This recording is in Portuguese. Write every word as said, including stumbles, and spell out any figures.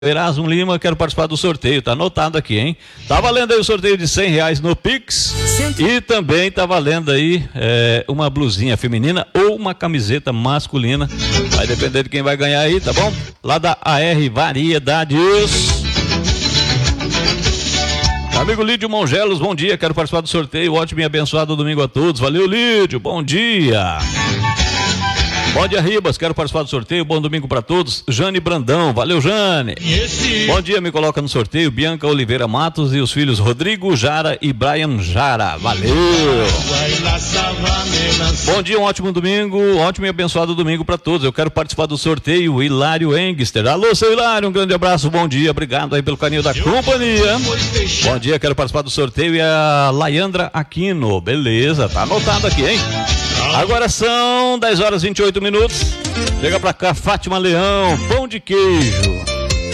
Erasmo Lima, quero participar do sorteio, tá anotado aqui, hein? Tá valendo aí o sorteio de cem reais no Pix e também tá valendo aí é, uma blusinha feminina ou uma camiseta masculina, vai depender de quem vai ganhar aí, tá bom? Lá da A R Variedades. Amigo Lídio Mongelos, bom dia, quero participar do sorteio, ótimo e abençoado domingo a todos, valeu Lídio, bom dia. Bom dia, Ribas, quero participar do sorteio, bom domingo para todos. Jane Brandão, valeu Jane. Esse... Bom dia, me coloca no sorteio, Bianca Oliveira Matos e os filhos Rodrigo Jara e Brian Jara, valeu. Bom dia, um ótimo domingo, ótimo e abençoado domingo para todos. Eu quero participar do sorteio, Hilário Engster. Alô, seu Hilário, um grande abraço, bom dia, obrigado aí pelo carinho da companhia. Bom dia, quero participar do sorteio e a Layandra Aquino, beleza, tá anotado aqui, hein? Agora são dez horas e vinte e oito minutos. Chega pra cá, Fátima Leão, pão de queijo.